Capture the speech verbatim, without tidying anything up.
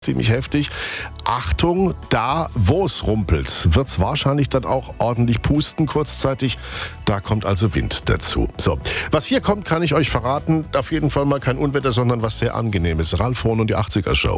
ziemlich heftig. Achtung, da wo es rumpelt, wird es wahrscheinlich dann auch ordentlich pusten kurzzeitig. Da kommt also Wind dazu. So, was hier kommt, kann ich euch verraten. Auf jeden Fall mal kein Unwetter, sondern was sehr Angenehmes. Ralf Horn und die achtziger Show.